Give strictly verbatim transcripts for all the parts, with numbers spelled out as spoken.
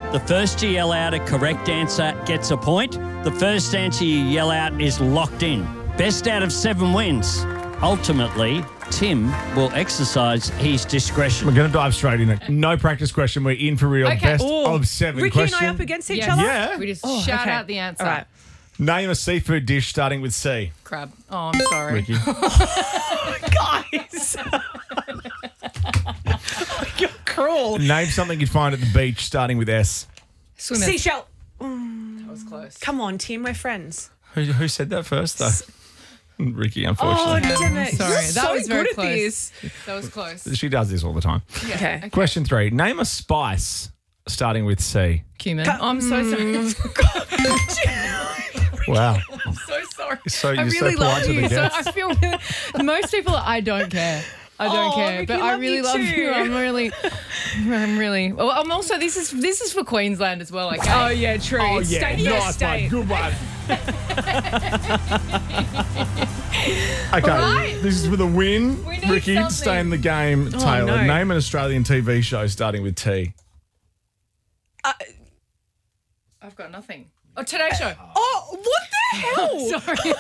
The first to yell out a correct answer gets a point. The first answer you yell out is locked in. Best out of seven wins. Ultimately, Tim will exercise his discretion. We're going to dive straight in. No practice question. We're in for real. Okay. Best Ooh. of seven Ricky question. and I up against each Yes. other? Yeah. We just Oh, shout okay. out the answer. All right. Name a seafood dish starting with C. Crab. Oh, I'm sorry. Ricky. Guys. You're cruel. Name something you'd find at the beach starting with S. Swimmer. Seashell. That was close. Come on, Tim, we're friends. Who, who said that first, though? Ricky, Oh, unfortunately. damn it. Sorry, You're that so was very good close. at this. That was close. She does this all the time. Okay. Question three. Name a spice starting with C. Cumin. Oh, I'm so sorry. Wow. I'm so sorry. So I you're really so love polite to the you. So guests. I feel really, most people, I don't care. I don't Oh, care, Ricky, but I love really you love too. you. I'm really, I'm really. Well, I'm also. This is this is for Queensland as well. Okay. Oh, yeah, true. Oh, yeah. State, yeah, nice one. state. Good one. Okay, Right. this is for the win. We need Ricky, something. stay in the game. Taylor, no. name an Australian T V show starting with T. I've got nothing. Oh, Today Show. Oh, what the hell? Sorry.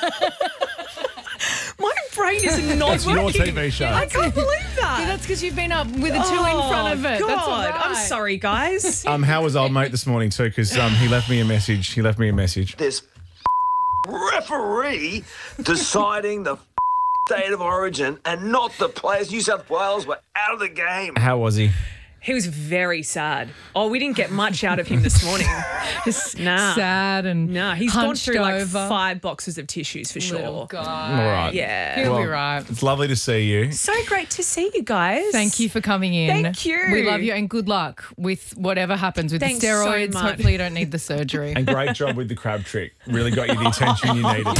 My brain is not That's your working. T V show. I can't believe that. That's because you've been up with a two in front of it. God, That's all right. I'm sorry, guys. Um, how was old mate this morning too? Because um, he left me a message. He left me a message. This referee deciding the state of origin and not the players. New South Wales were out of the game. How was he? He was very sad. Oh, we didn't get much out of him this morning. Just Nah. sad and Nah, he's gone hunched through like over. five boxes of tissues for Little sure. guy. All right. Yeah. He'll be Well, right. It's lovely to see you. So great to see you guys. Thank you for coming in. Thank you. We love you and good luck with whatever happens with Thanks the so steroids. much. Hopefully you don't need the surgery. And great job with the crab trick. Really got you the attention you needed.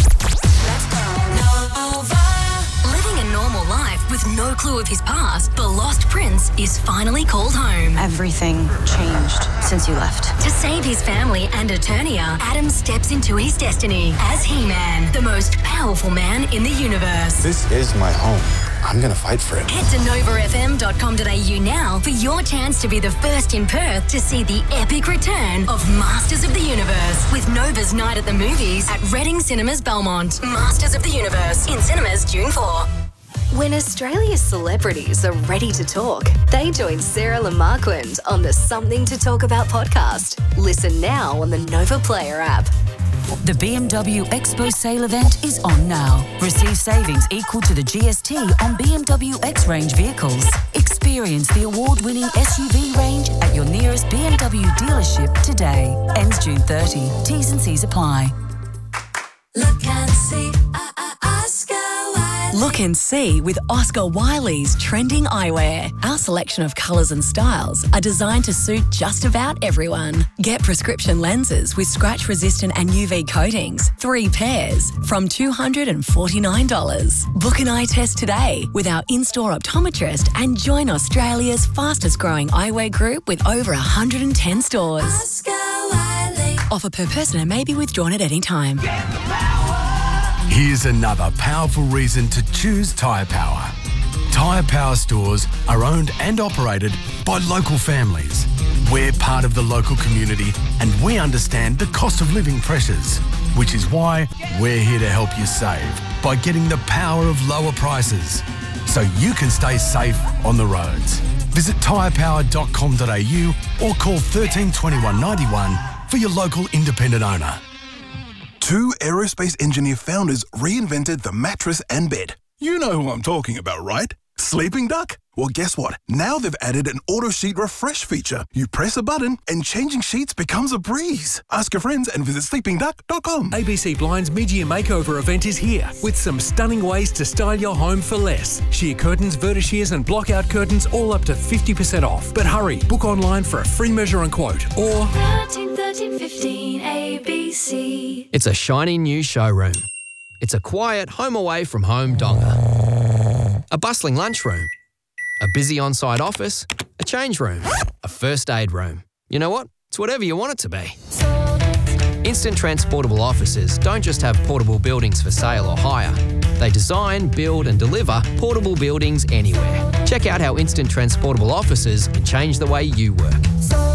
Living a normal life with no clue of his past, the lost prince is finally called home. Everything changed since you left. To save his family and Eternia, Adam steps into his destiny as He-Man, the most powerful man in the universe. This is my home. I'm going to fight for it. Head to nova f m dot com dot a u now for your chance to be the first in Perth to see the epic return of Masters of the Universe with Nova's Night at the Movies at Reading Cinemas Belmont. Masters of the Universe in cinemas June fourth. When Australia's celebrities are ready to talk, they join Sarah Lamarquand on the Something to Talk About podcast. Listen now on the Nova Player app. The B M W Expo sale event is on now. Receive savings equal to the G S T on B M W X-Range vehicles. Experience the award-winning S U V range at your nearest B M W dealership today. Ends June thirtieth. T's and C's apply. Look and see, uh, uh, Oscar Wilde. Look and see with Oscar Wiley's trending eyewear. Our selection of colours and styles are designed to suit just about everyone. Get prescription lenses with scratch-resistant and U V coatings, three pairs, from two hundred forty-nine dollars. Book an eye test today with our in-store optometrist and join Australia's fastest-growing eyewear group with over one hundred ten stores. Oscar Wiley. Offer per person and may be withdrawn at any time. Here's another powerful reason to choose Tyre Power. Tyre Power stores are owned and operated by local families. We're part of the local community and we understand the cost of living pressures, which is why we're here to help you save by getting the power of lower prices so you can stay safe on the roads. Visit tyre power dot com dot a u or call thirteen twenty-one ninety-one for your local independent owner. Two aerospace engineer founders reinvented the mattress and bed. You know who I'm talking about, right? Sleeping Duck? Well, guess what? Now they've added an auto sheet refresh feature. You press a button and changing sheets becomes a breeze. Ask your friends and visit sleeping duck dot com. A B C Blind's mid-year makeover event is here with some stunning ways to style your home for less. Sheer curtains, vertishears and block-out curtains all up to fifty percent off. But hurry, book online for a free measure and quote or thirteen thirteen fifteen A B C. It's a shiny new showroom. It's a quiet home away from home donga. A bustling lunchroom. A busy on-site office. A change room. A first aid room. You know what? It's whatever you want it to be. Instant Transportable Offices don't just have portable buildings for sale or hire. They design, build and deliver portable buildings anywhere. Check out how Instant Transportable Offices can change the way you work.